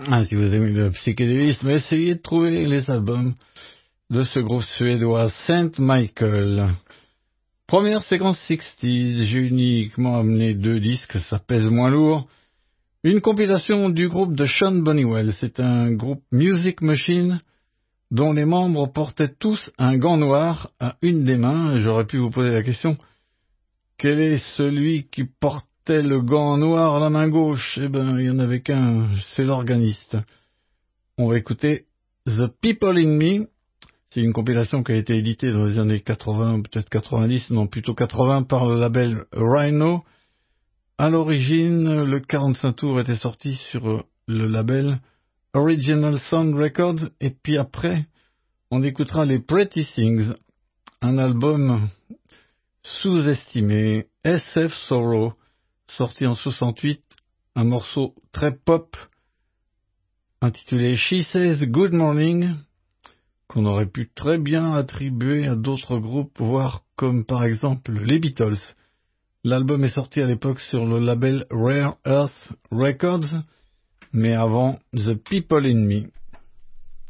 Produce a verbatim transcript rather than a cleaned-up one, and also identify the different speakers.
Speaker 1: Ah, si vous aimez le psychédélisme, essayez de trouver les albums de ce groupe suédois Saint Michael. Première séquence soixante, j'ai uniquement amené deux disques, ça pèse moins lourd. Une compilation du groupe de Sean Bonniwell, c'est un groupe Music Machine dont les membres portaient tous un gant noir à une des mains. J'aurais pu vous poser la question, quel est celui qui portait le gant noir à la main gauche? Eh ben, il y en avait qu'un, c'est l'organiste. On va écouter The People in Me. C'est une compilation qui a été éditée dans les années quatre-vingts, peut-être quatre-vingt-dix, non plutôt quatre-vingts, par le label Rhino. À l'origine, le quarante-cinq tours était sorti sur le label Original Sound Records, et puis après, on écoutera les Pretty Things, un album sous-estimé, S F Sorrow, sorti en soixante-huit, un morceau très pop, intitulé She Says Good Morning, qu'on aurait pu très bien attribuer à d'autres groupes, voire comme par exemple les Beatles. L'album est sorti à l'époque sur le label Rare Earth Records, mais avant The People in Me.